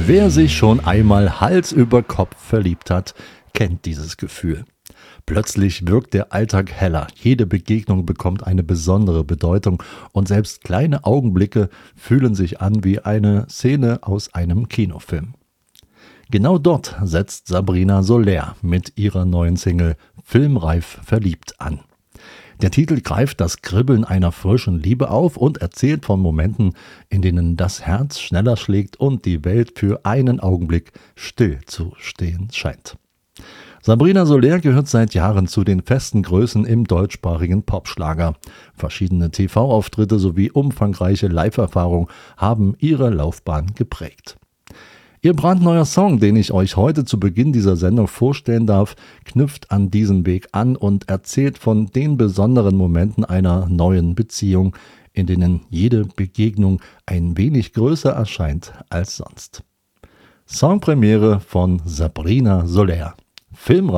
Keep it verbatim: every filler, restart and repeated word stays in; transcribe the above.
Wer sich schon einmal Hals über Kopf verliebt hat, kennt dieses Gefühl. Plötzlich wirkt der Alltag heller, jede Begegnung bekommt eine besondere Bedeutung und selbst kleine Augenblicke fühlen sich an wie eine Szene aus einem Kinofilm. Genau dort setzt Sabrina Soler mit ihrer neuen Single Filmreif verliebt an. Der Titel greift das Kribbeln einer frischen Liebe auf und erzählt von Momenten, in denen das Herz schneller schlägt und die Welt für einen Augenblick still zu stehen scheint. Sabrina Soler gehört seit Jahren zu den festen Größen im deutschsprachigen Popschlager. Verschiedene T V-Auftritte sowie umfangreiche Live-Erfahrung haben ihre Laufbahn geprägt. Ihr brandneuer Song, den ich euch heute zu Beginn dieser Sendung vorstellen darf, knüpft an diesen Weg an und erzählt von den besonderen Momenten einer neuen Beziehung, in denen jede Begegnung ein wenig größer erscheint als sonst. Songpremiere von Sabrina Soler. Filmreif